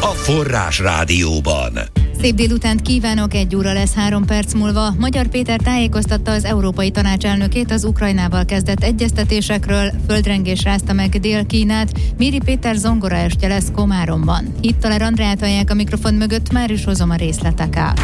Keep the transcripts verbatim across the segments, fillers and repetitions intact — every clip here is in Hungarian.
a Forrás Rádióban. Szép délutánt kívánok, egy óra lesz három perc múlva. Magyar Péter tájékoztatta az Európai Tanács elnökét az Ukrajnával kezdett egyeztetésekről, földrengés rázta meg Dél-Kínát, Méri Péter zongoraestje lesz Komáromban. Hittaler Andreát hallják a mikrofon mögött, már is hozom a részleteket.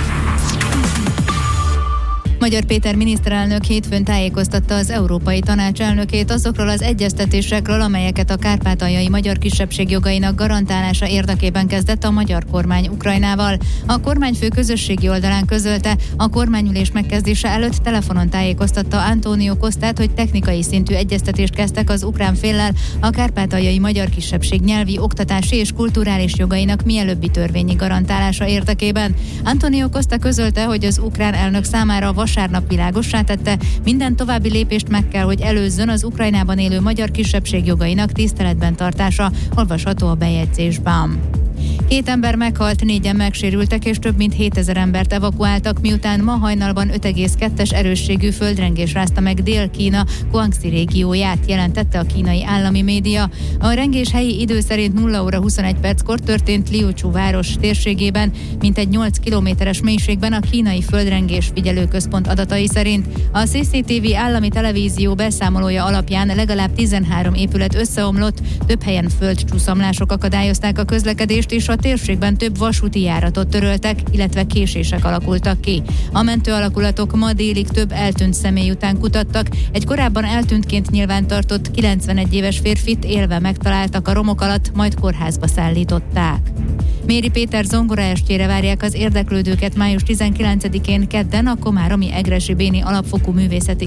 Magyar Péter miniszterelnök hétfőn tájékoztatta az Európai Tanács elnökét azokról az egyeztetésekről, amelyeket a kárpátaljai magyar kisebbség jogainak garantálása érdekében kezdett a magyar kormány Ukrajnával. A kormányfő közösségi oldalán közölte, a kormányülés megkezdése előtt telefonon tájékoztatta Antonio Costát, hogy technikai szintű egyeztetést kezdtek az ukrán féllel a kárpátaljai magyar kisebbség nyelvi, oktatási és kulturális jogainak mielőbbi törvényi garantálása érdekében. Antonio Costa közölte, hogy az ukrán elnök számára vasárnap világossá tette, minden további lépést meg kell, hogy előzzön az Ukrajnában élő magyar kisebbség jogainak tiszteletben tartása, olvasható a bejegyzésben. Két ember meghalt, négyen megsérültek és több mint hétezer embert evakuáltak, miután ma hajnalban öt egész kettes erősségű földrengés rázta meg Dél-Kína Guangxi régióját, jelentette a kínai állami média. A rengés helyi idő szerint nulla óra huszonegy perckor történt Liuchu város térségében, mintegy nyolc kilométeres mélységben a kínai földrengés figyelőközpont adatai szerint. A cé cé té vé állami televízió beszámolója alapján legalább tizenhárom épület összeomlott, több helyen földcsúszamlások akadályozták a közlekedést, és a térségben több vasúti járatot töröltek, illetve késések alakultak ki. A mentőalakulatok ma délig több eltűnt személy után kutattak, egy korábban eltűntként nyilvántartott kilencvenegy éves férfit élve megtaláltak a romok alatt, majd kórházba szállították. Méri Péter zongoraestjére várják az érdeklődőket május tizenkilencedikén kedden a komáromi Egressy Béni Alapfokú Művészeti